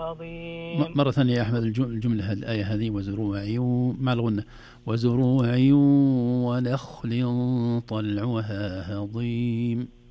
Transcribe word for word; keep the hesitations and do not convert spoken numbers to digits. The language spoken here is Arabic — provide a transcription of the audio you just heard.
عظيم. مرة ثانية يا أحمد الجملة الآية هذه وزروع مع الغنة وزروع ونخل طلعها هضيم.